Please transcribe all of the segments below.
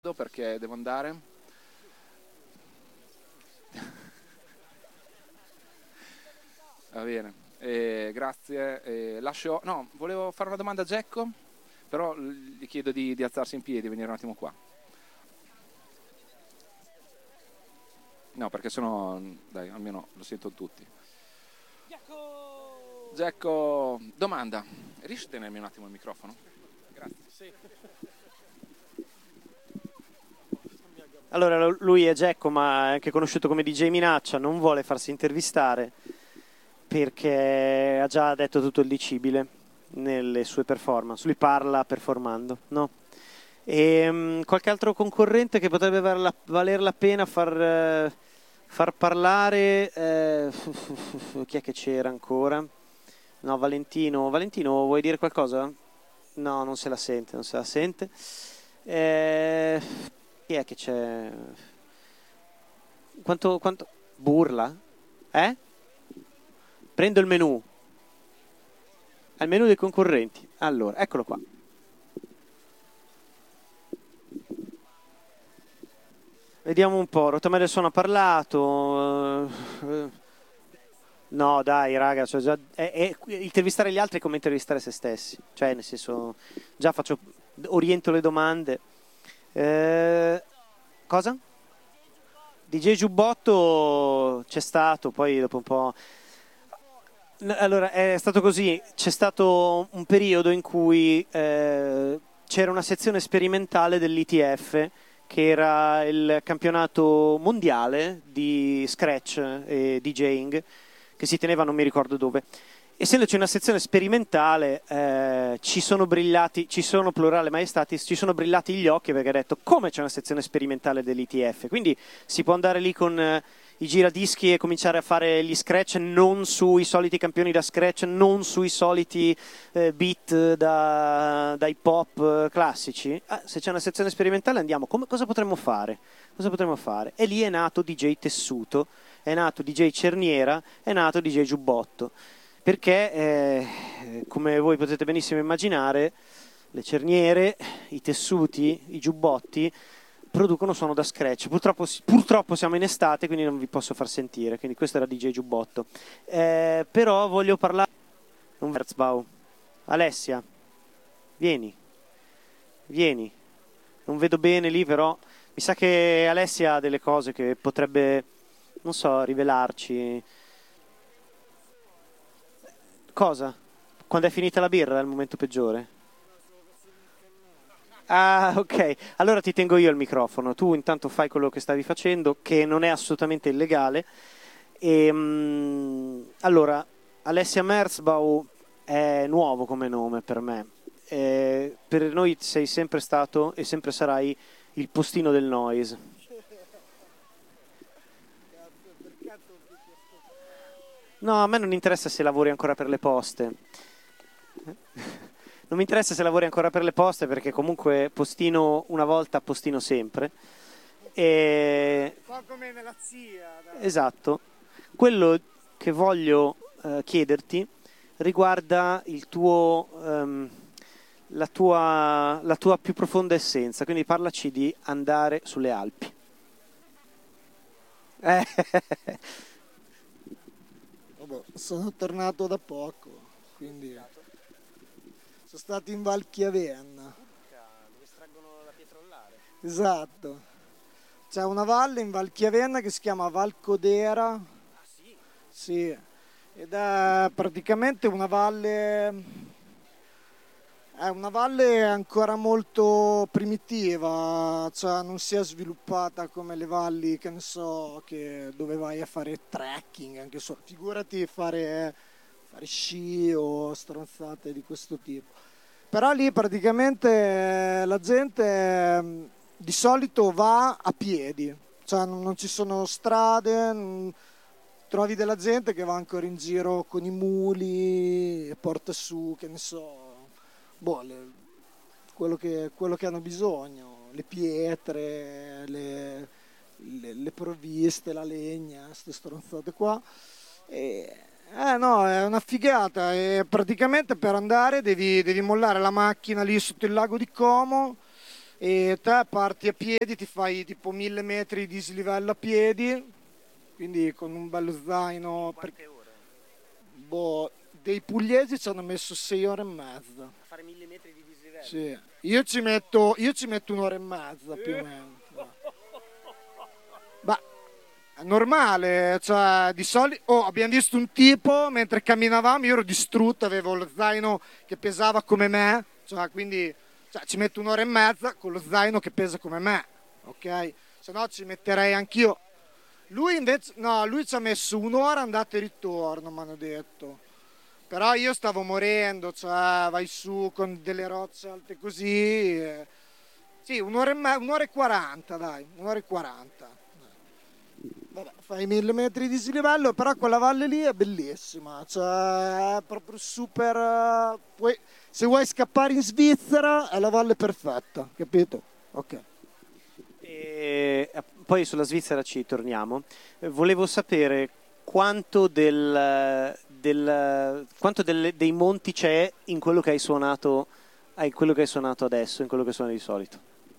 Perché devo andare. Va bene, grazie. No, volevo fare una domanda a Gecko, però gli chiedo di alzarsi in piedi e venire un attimo qua. No, perché sennò, dai, almeno lo sentono tutti. Gecko, domanda. Riesci a tenermi un attimo il microfono? Grazie. Sì. Allora, lui è Gecko, ma è anche conosciuto come DJ Minaccia, non vuole farsi intervistare perché ha già detto tutto il dicibile nelle sue performance. Lui parla performando, no? E qualche altro concorrente che potrebbe valer la pena far parlare? Chi è che c'era ancora? No, Valentino. Valentino, vuoi dire qualcosa? No, non se la sente, non se la sente. Chi è che c'è? Quanto... Burla? Prendo il menù. È il menù dei concorrenti. Allora, eccolo qua. Vediamo un po'. Rotamello Suono ha parlato. No, dai, raga. Cioè già, intervistare gli altri è come intervistare se stessi. Cioè, nel senso, già oriento le domande. Cosa? DJ Giubbotto c'è stato, poi dopo un po'... Allora, è stato così, c'è stato un periodo in cui c'era una sezione sperimentale dell'ITF, che era il campionato mondiale di scratch e DJing, che si teneva non mi ricordo dove. Essendoci una sezione sperimentale, ci sono plurale maestatis, ci sono brillati gli occhi perché ha detto come c'è una sezione sperimentale dell'ITF, quindi si può andare lì con i giradischi e cominciare a fare gli scratch non sui soliti campioni da scratch, non sui soliti beat da hip hop classici. Se c'è una sezione sperimentale andiamo, cosa potremmo fare? Cosa potremmo fare? E lì è nato DJ Tessuto, è nato DJ Cerniera, è nato DJ Giubbotto. Perché, come voi potete benissimo immaginare, le cerniere, i tessuti, i giubbotti producono suono da scratch. Purtroppo siamo in estate, quindi non vi posso far sentire, quindi questo era DJ Giubbotto. Però voglio parlare un Verzbau. Alessia, vieni. Non vedo bene lì, però mi sa che Alessia ha delle cose che potrebbe, non so, rivelarci. Cosa? Quando è finita la birra è il momento peggiore? Ah, ok. Allora ti tengo io il microfono. Tu intanto fai quello che stavi facendo, che non è assolutamente illegale. Allora, Alessia Merzbau è nuovo come nome per me. Per noi sei sempre stato e sempre sarai il postino del noise. No, a me non interessa se lavori ancora per le poste. Non mi interessa se lavori ancora per le poste perché comunque postino una volta, postino sempre. Un po' come nella zia. Dai. Esatto. Quello che voglio chiederti riguarda il tuo, la tua più profonda essenza. Quindi parlaci di andare sulle Alpi. Sono tornato da poco, quindi sono stato in Val Chiavenna. Dove estraggono la pietrollare. Esatto. C'è una valle in Val Chiavenna che si chiama Val Codera. Ah sì? Sì, ed è praticamente una valle... È una valle ancora molto primitiva, cioè non si è sviluppata come le valli, che ne so, dove vai a fare trekking, anche so, figurati fare sci o stronzate di questo tipo. Però lì praticamente la gente di solito va a piedi, cioè non ci sono strade, trovi della gente che va ancora in giro con i muli e porta su, che ne so, quello che hanno bisogno, le pietre, le provviste, la legna, queste stronzate qua. No, è una figata e praticamente per andare devi mollare la macchina lì sotto il lago di Como, e te parti a piedi, ti fai tipo 1000 metri di dislivello a piedi, quindi con un bello zaino. Quante ore? Boh, dei pugliesi ci hanno messo 6 ore e mezza. A fare 1000 metri di dislivello? Sì. Io ci metto un'ora e mezza più o meno. Ma è normale, cioè di solito abbiamo visto un tipo mentre camminavamo, io ero distrutto, avevo lo zaino che pesava come me, cioè quindi ci metto un'ora e mezza con lo zaino che pesa come me, ok? Se no ci metterei anch'io. Lui invece, no, lui ci ha messo un'ora andata e ritorno, mi hanno detto. Però io stavo morendo, cioè vai su con delle rocce alte così. Sì, un'ora e 40, dai, un'ora e 40. Vabbè, fai 1000 metri di dislivello, però quella valle lì è bellissima, cioè è proprio super. Se vuoi scappare in Svizzera è la valle perfetta, capito? Ok. E poi sulla Svizzera ci torniamo. Volevo sapere quanto dei monti c'è in quello che hai suonato adesso, in quello che suoni di solito.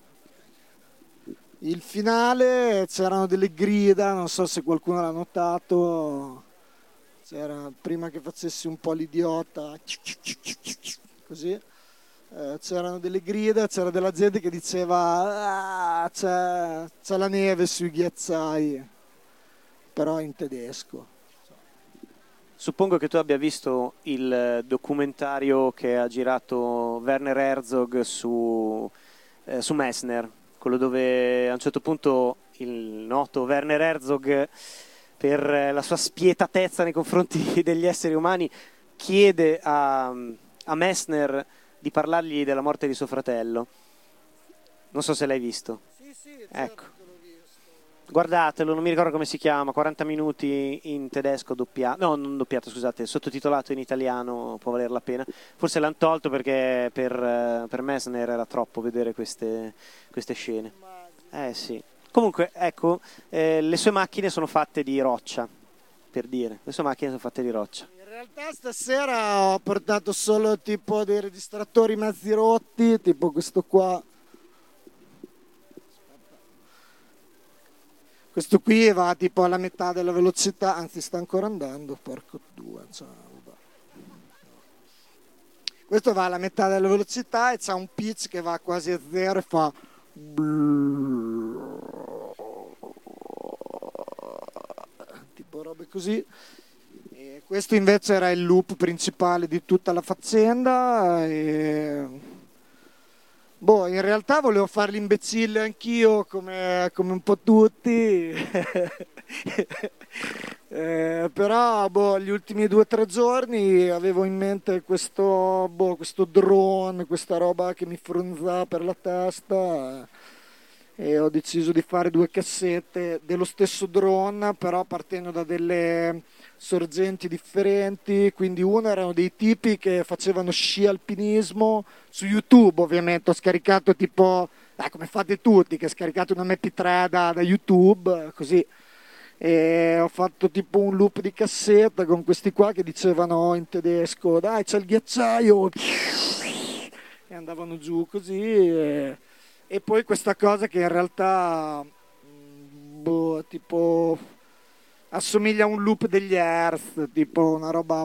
Il finale c'erano delle grida, non so se qualcuno l'ha notato, prima che facessi un po' l'idiota, così, c'erano delle grida, c'era della gente che diceva c'è la neve sui ghiacciai, però in tedesco. Suppongo che tu abbia visto il documentario che ha girato Werner Herzog su Messner, quello dove a un certo punto il noto Werner Herzog, per la sua spietatezza nei confronti degli esseri umani, chiede a Messner di parlargli della morte di suo fratello. Non so se l'hai visto. Sì, ecco. che l'ho visto. Guardatelo, non mi ricordo come si chiama, 40 minuti in tedesco doppiato, no, non doppiato, scusate, sottotitolato in italiano, può valer la pena. Forse l'hanno tolto perché per Messner era troppo vedere queste scene. Sì. Comunque, ecco, le sue macchine sono fatte di roccia, per dire. Le sue macchine sono fatte di roccia. In realtà stasera ho portato solo tipo dei registratori mezzi rotti, tipo questo qua. Questo qui va tipo alla metà della velocità, anzi sta ancora andando, porco due. Cioè, questo va alla metà della velocità e c'ha un pitch che va quasi a zero e fa tipo robe così. E questo invece era il loop principale di tutta la faccenda. In realtà volevo fare l'imbecille anch'io come un po' tutti, però gli ultimi 2 o 3 giorni avevo in mente questo drone, questa roba che mi fronzava per la testa e ho deciso di fare 2 cassette dello stesso drone, però partendo da delle sorgenti differenti. Quindi uno erano dei tipi che facevano sci alpinismo su YouTube, ovviamente ho scaricato tipo come fate tutti, che scaricate un MP3 da YouTube così, e ho fatto tipo un loop di cassetta con questi qua che dicevano in tedesco dai c'è il ghiacciaio e andavano giù così e poi questa cosa che in realtà tipo assomiglia a un loop degli Earth, tipo una roba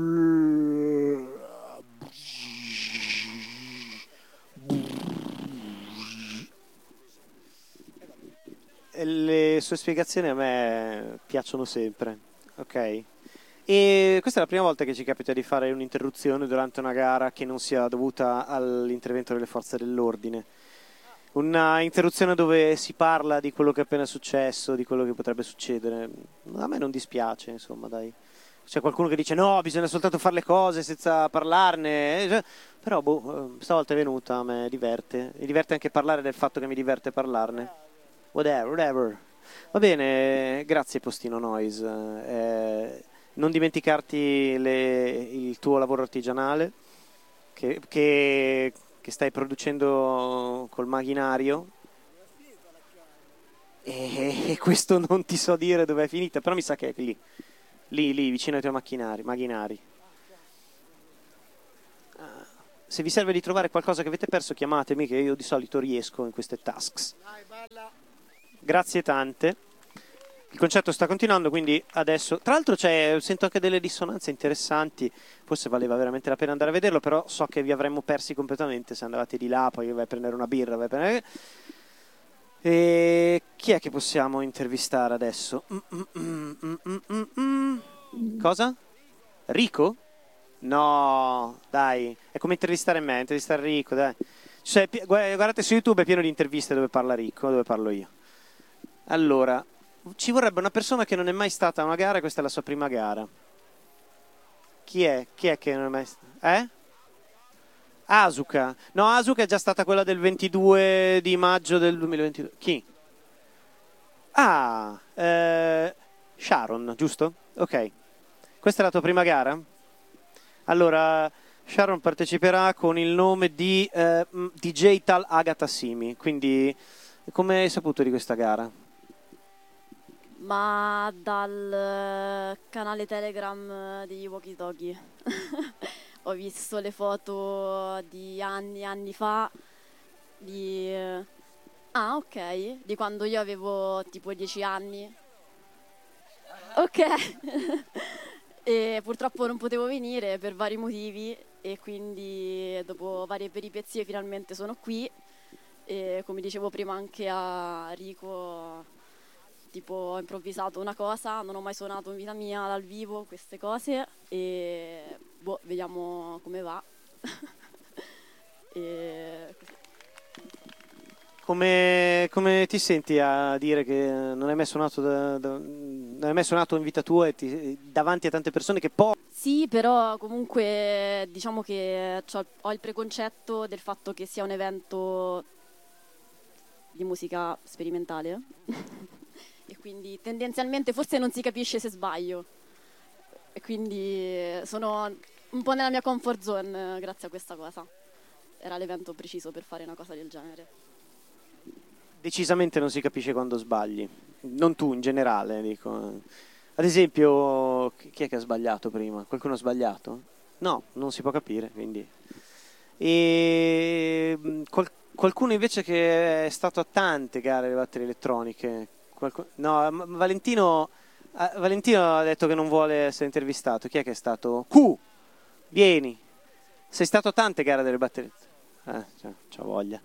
Le sue spiegazioni a me piacciono sempre, ok? E questa è la prima volta che ci capita di fare un'interruzione durante una gara che non sia dovuta all'intervento delle forze dell'ordine. Una interruzione dove si parla di quello che è appena successo, di quello che potrebbe succedere. A me non dispiace, insomma, dai. C'è qualcuno che dice no, bisogna soltanto fare le cose senza parlarne. Però stavolta è venuta, a me diverte. Mi diverte anche parlare del fatto che mi diverte parlarne. Whatever. Va bene, grazie Postino Noise. Non dimenticarti il tuo lavoro artigianale che stai producendo col macchinario e questo non ti so dire dove è finita, però mi sa che è lì vicino ai tuoi macchinari. Se vi serve di trovare qualcosa che avete perso, chiamatemi, che io di solito riesco in queste tasks. Grazie tante. Il concerto sta continuando, quindi adesso... Tra l'altro sento anche delle dissonanze interessanti, forse valeva veramente la pena andare a vederlo, però so che vi avremmo persi completamente se andavate di là, poi vai a prendere una birra, vai a prendere... E chi è che possiamo intervistare adesso? Cosa? Rico? No, dai, è come intervistare me, intervistare Rico, dai. Cioè, guardate su YouTube, è pieno di interviste dove parla Rico, dove parlo io. Allora, ci vorrebbe una persona che non è mai stata a una gara e questa è la sua prima gara. Chi è? Chi è che non è mai stata? Asuka. No, Asuka è già stata quella del 22 di maggio del 2022. Chi? Sharon, giusto? Ok. Questa è la tua prima gara? Allora, Sharon parteciperà con il nome di DJ Tal Agatha Simi. Quindi, come hai saputo di questa gara? Ma dal canale Telegram degli Walkie Talkie. Ho visto le foto di anni e anni fa di... Ah, ok, di quando io avevo tipo 10 anni. Ok. E purtroppo non potevo venire per vari motivi e quindi dopo varie peripezie finalmente sono qui e come dicevo prima anche a Rico, tipo ho improvvisato una cosa, non ho mai suonato in vita mia dal vivo queste cose e vediamo come va. E... Come ti senti a dire che non hai mai suonato, non hai mai suonato in vita tua e davanti a tante persone che poi... Sì, però comunque diciamo che ho il preconcetto del fatto che sia un evento di musica sperimentale e quindi tendenzialmente forse non si capisce se sbaglio e quindi sono un po' nella mia comfort zone grazie a questa cosa. Era l'evento preciso per fare una cosa del genere. Decisamente non si capisce quando sbagli, non tu in generale, dico. Ad esempio, chi è che ha sbagliato prima? Qualcuno ha sbagliato? No, non si può capire, quindi. E qualcuno invece che è stato a tante gare alle batterie elettroniche. No, Valentino ha detto che non vuole essere intervistato. Chi è che è stato? Q! Vieni! Sei stato a tante gare delle batterie. C'ho voglia.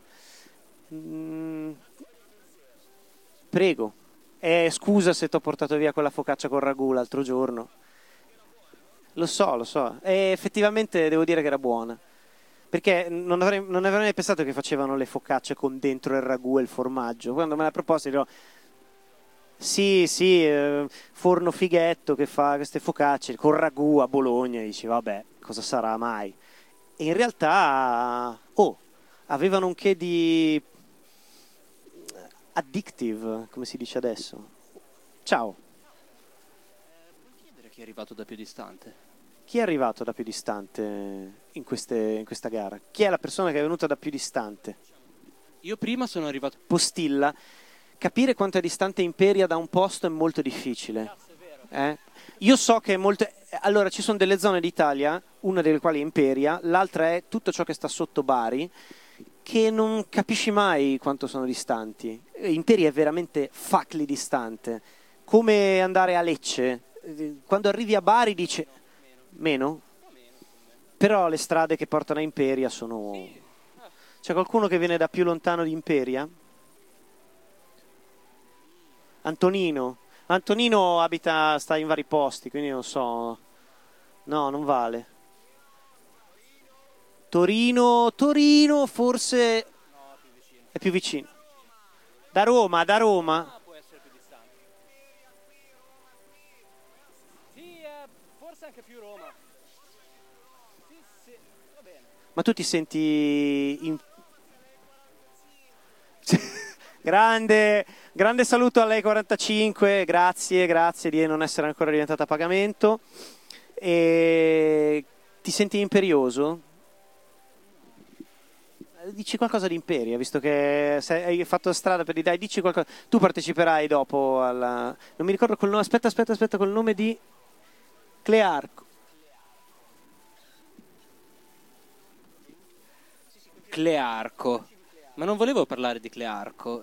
Prego. Scusa se ti ho portato via quella focaccia con ragù l'altro giorno. Lo so. E effettivamente devo dire che era buona. Perché non avrei mai pensato che facevano le focacce con dentro il ragù e il formaggio. Quando me l'ha proposto dirò sì, forno fighetto che fa queste focacce con ragù a Bologna. E dici vabbè, cosa sarà mai? E in realtà avevano un che di addictive, come si dice adesso. Ciao. Puoi chiedere chi è arrivato da più distante? Chi è arrivato da più distante in questa gara? Chi è la persona che è venuta da più distante? Io prima sono arrivato... Postilla. Capire quanto è distante Imperia da un posto è molto difficile. Io so che è molto... Allora, ci sono delle zone d'Italia, una delle quali è Imperia, l'altra è tutto ciò che sta sotto Bari, che non capisci mai quanto sono distanti. Imperia è veramente facli distante. Come andare a Lecce. Quando arrivi a Bari dice... Meno? Però le strade che portano a Imperia sono... C'è qualcuno che viene da più lontano di Imperia? Antonino sta in vari posti, quindi non so. No, non vale. Torino forse è più vicino. Da Roma. Può essere più distante. Sì, forse anche più Roma. Sì, va bene. Ma tu ti senti grande saluto a lei 45, grazie di non essere ancora diventata a pagamento. E ti senti imperioso? Dici qualcosa di Imperia, visto che hai fatto strada per dai, dici qualcosa. Tu parteciperai dopo alla... Non mi ricordo col nome, aspetta, col nome di Clearco. Clearco. Ma non volevo parlare di Clearco.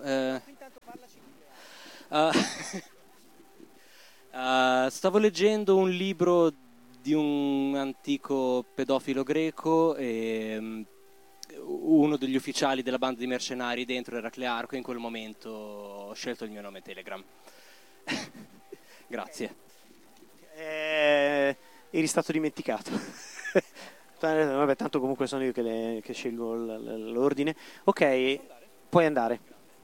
Stavo leggendo un libro di un antico pedofilo greco e uno degli ufficiali della banda di mercenari dentro era Clearco e in quel momento ho scelto il mio nome Telegram. Grazie. Eri stato dimenticato. Vabbè, tanto comunque sono io che scelgo l'ordine. Ok, puoi andare.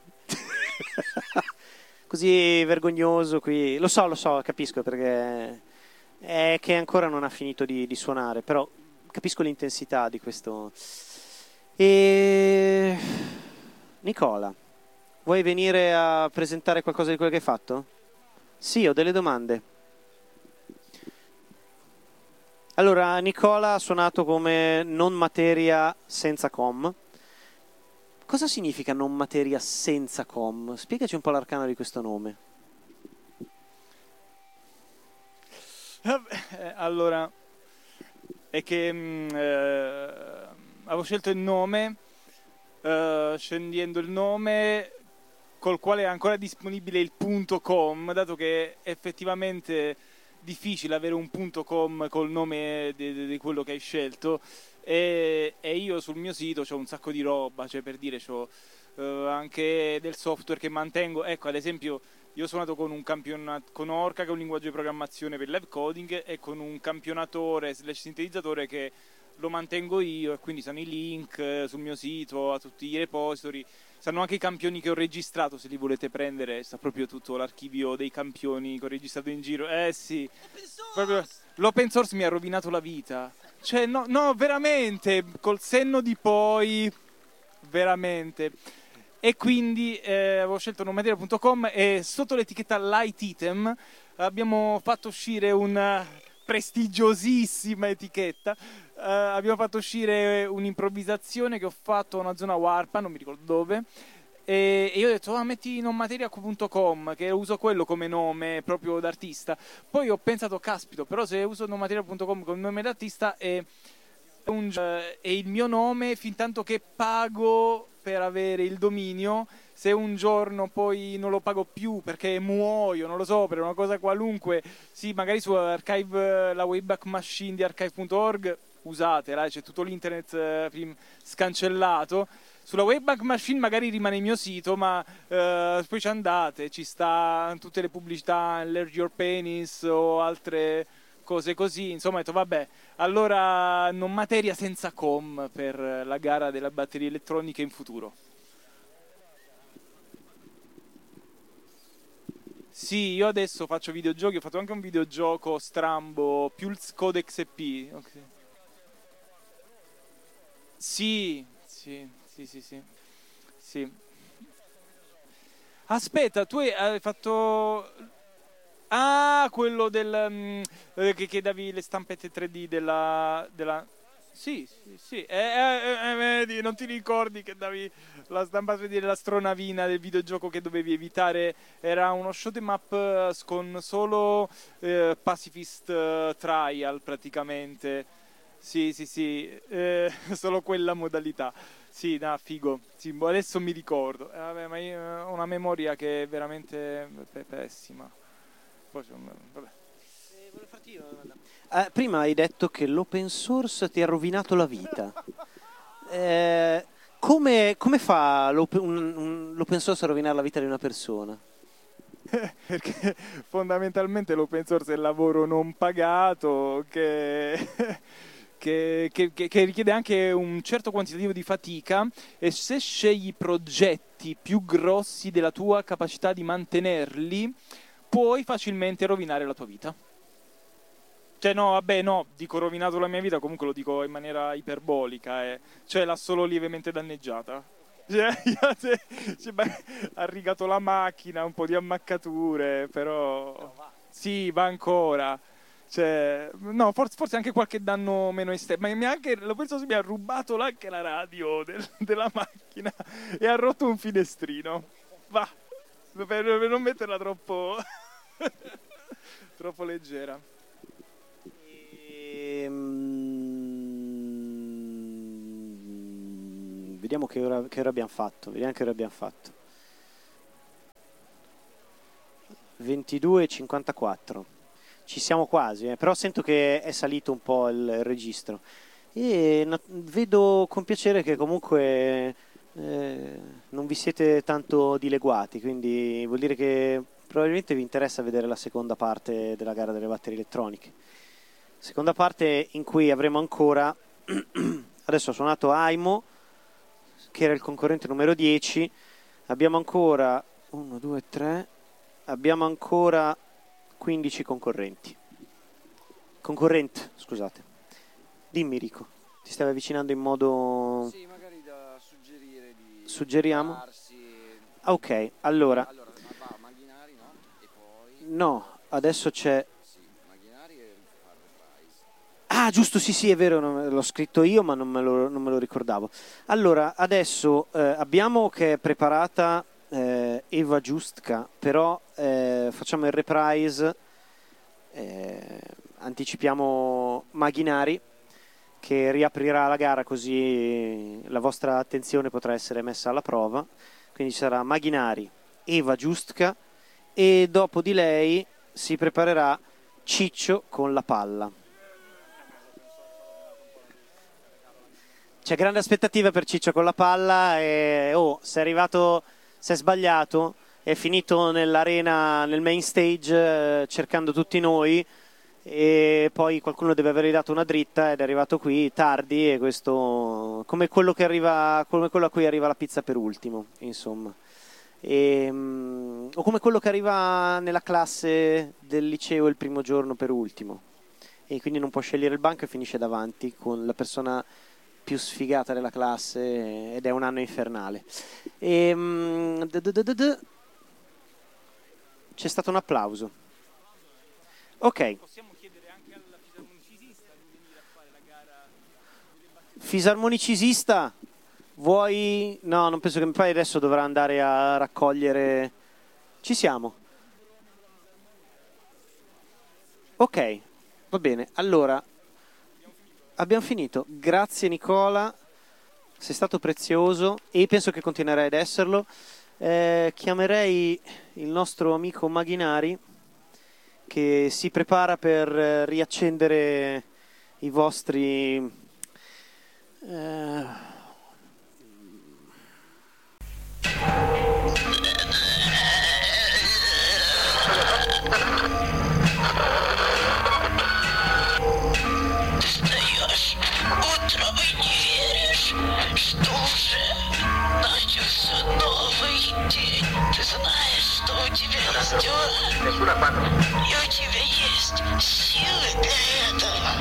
Così vergognoso qui. Lo so, capisco perché è che ancora non ha finito di suonare, però capisco l'intensità di questo. E Nicola, vuoi venire a presentare qualcosa di quello che hai fatto? Sì, ho delle domande. Allora, Nicola ha suonato come non materia senza com. Cosa significa non materia senza com? Spiegaci un po' l'arcano di questo nome. Allora, è che avevo scelto il nome, scegliendo il nome col quale è ancora disponibile il .com, dato che è effettivamente difficile avere un .com col nome di quello che hai scelto. E io sul mio sito c'ho un sacco di roba, cioè per dire c'ho anche del software che mantengo. Ecco, ad esempio, io ho suonato con un campionato con Orca, che è un linguaggio di programmazione per live coding, e con un campionatore / sintetizzatore che lo mantengo io, e quindi sono i link sul mio sito a tutti i repository. Stanno anche i campioni che ho registrato, se li volete prendere, sta proprio tutto l'archivio dei campioni che ho registrato in giro. Sì, proprio l'open source mi ha rovinato la vita. Cioè, no, veramente, col senno di poi, veramente. E quindi avevo scelto nonmateria.com e sotto l'etichetta Light Item abbiamo fatto uscire una prestigiosissima etichetta. Abbiamo fatto uscire un'improvvisazione che ho fatto a una zona warpa, non mi ricordo dove, e io ho detto metti nonmateria.com, che uso quello come nome proprio d'artista. Poi ho pensato, caspito, però se uso nonmateria.com come nome d'artista è il mio nome, fin tanto che pago per avere il dominio. Se un giorno poi non lo pago più perché muoio, non lo so, per una cosa qualunque, sì, magari su Archive, la Wayback Machine di archive.org, usatela, c'è tutto l'internet scancellato. Sulla Wayback Machine magari rimane il mio sito, ma poi ci andate, ci sta tutte le pubblicità, Learn Your Penis o altre cose così. Insomma, ho detto vabbè, allora non materia senza com per la gara delle batterie elettroniche in futuro. Sì, io adesso faccio videogiochi, ho fatto anche un videogioco strambo, Pulse Codex EP. Okay. Sì. Aspetta, tu hai fatto... quello del... che davi le stampette 3D della... Sì. Vedi, non ti ricordi che davi la stampetta 3D dell'astronavina del videogioco che dovevi evitare? Era uno shoot 'em up con solo pacifist trial praticamente. Sì, solo quella modalità. Sì, figo. Sì, adesso mi ricordo. Vabbè, ma io ho una memoria che è veramente pessima. Poi, vabbè. Volevo farti io una domanda. Prima hai detto che l'open source ti ha rovinato la vita. Come fa l'open source a rovinare la vita di una persona? Perché fondamentalmente l'open source è il lavoro non pagato che richiede anche un certo quantitativo di fatica, e se scegli progetti più grossi della tua capacità di mantenerli, puoi facilmente rovinare la tua vita. Cioè no, dico rovinato la mia vita, comunque lo dico in maniera iperbolica, cioè l'ha solo lievemente danneggiata. Ha rigato la macchina, un po' di ammaccature, però sì, va ancora. Cioè, no, forse anche qualche danno meno esterno, ma lo penso, mi ha rubato anche la radio della macchina e ha rotto un finestrino. Va, per non metterla troppo troppo leggera. Vediamo che ora abbiamo fatto. 22:54. Ci siamo quasi, però sento che è salito un po' il registro. E vedo con piacere che comunque non vi siete tanto dileguati, quindi vuol dire che probabilmente vi interessa vedere la seconda parte della gara delle batterie elettroniche. Seconda parte in cui avremo ancora, adesso ha suonato Aimo, che era il concorrente numero 10, abbiamo ancora 1, 2, 3, abbiamo ancora 15 concorrenti. Concorrente, scusate. Dimmi Rico, ti stai avvicinando in modo... Sì, magari da suggerire di... Suggeriamo? Darsi... Ok, allora... Macchinari, no? E poi... No, adesso c'è... Sì, Macchinari e Price. Ah, giusto, sì, è vero, l'ho scritto io, ma non me lo ricordavo. Allora, adesso abbiamo che è preparata Eva Giustka, però facciamo il reprise, anticipiamo Macchinari, che riaprirà la gara, così la vostra attenzione potrà essere messa alla prova. Quindi ci sarà Macchinari, Eva Giustka, e dopo di lei si preparerà Ciccio con la palla. C'è grande aspettativa per Ciccio con la palla e se è sbagliato, è finito nell'arena, nel main stage, cercando tutti noi, e poi qualcuno deve avergli dato una dritta ed è arrivato qui tardi, e questo come quello a cui arriva la pizza per ultimo, insomma. O come quello che arriva nella classe del liceo il primo giorno per ultimo, e quindi non può scegliere il banco e finisce davanti con la persona più sfigata della classe, ed è un anno infernale. C'è stato un applauso. Ok. Possiamo chiedere anche alla fisarmonicista di venire a fare la gara delle batterie. Fisarmonicisista, vuoi? No, non penso che poi adesso dovrà andare a raccogliere. Ci siamo. Ok, va bene. Allora, abbiamo finito. Grazie Nicola, sei stato prezioso e penso che continuerai ad esserlo. Chiamerei il nostro amico Macchinari, che si prepara per riaccendere i vostri Встаешь утром и не веришь, что уже начался новый день. Ты знаешь, что у тебя ждет, и у тебя есть силы для этого.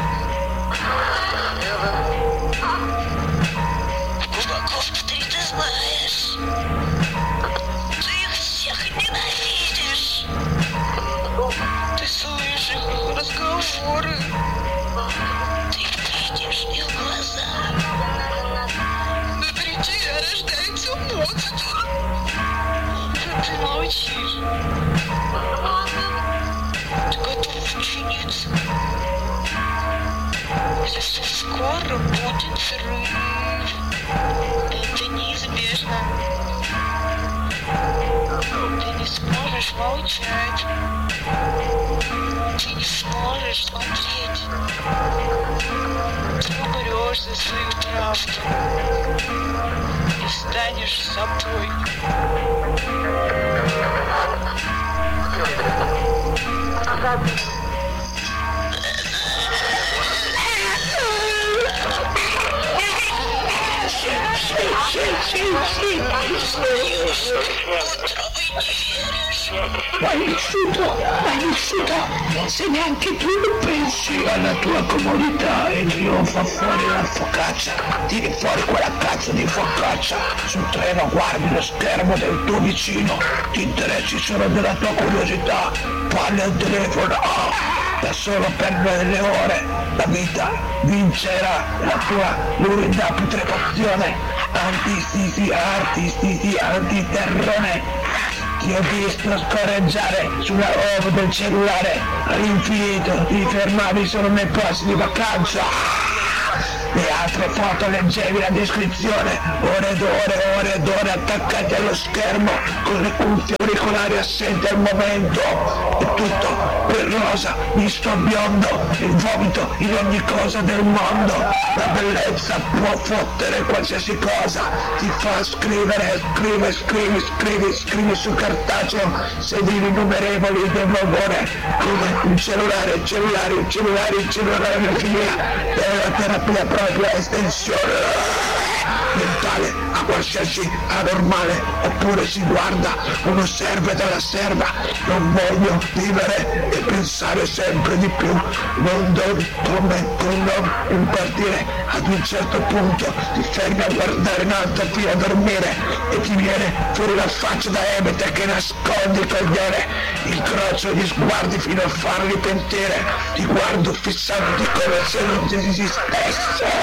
Глубоко внутри ты знаешь, ты их всех ненавидишь. Ты слышишь их разговоры, ты видишь их глаза. Внутри тебя рождается монстр. Ты молчишь. Ты готов учиниться. Совсем скоро будет взрыв. Это неизбежно. Ты не сможешь молчать. Ты не сможешь смотреть. Ты умрешь за свою правду. И станешь собой. L'hai vissuto, se neanche tu pensi alla tua comodità e Dio fa fuori la focaccia, tiri fuori quella cazzo di focaccia, sul treno guardi lo schermo del tuo vicino, ti interessi solo della tua curiosità, parli al telefono, da solo perdere le ore, la vita vincerà la tua lurida putrefazione, antiterrone. Ti ho visto scorreggiare sulla home del cellulare all'infinito, ti fermavi solo nei posti di vacanza. le altre foto leggevi la descrizione, ore ed ore attaccati allo schermo con le cuffie auricolari assenti al momento, e tutto quel rosa misto a biondo, il vomito in ogni cosa del mondo. La bellezza può fottere qualsiasi cosa, ti fa scrivere, scrivi su cartaceo sedili innumerevoli del vagone, come un cellulare via della terapia propria estensione mentale a qualsiasi anormale, oppure si guarda uno serve dalla serva. Non voglio vivere e pensare sempre di più, non impartire. Ad un certo punto ti fermi a guardare in alto fino a dormire e ti viene fuori la faccia da ebete che nascondi il cogliere, incrocio gli sguardi fino a farli pentire, ti guardo fissandoti come se non ti esistesse.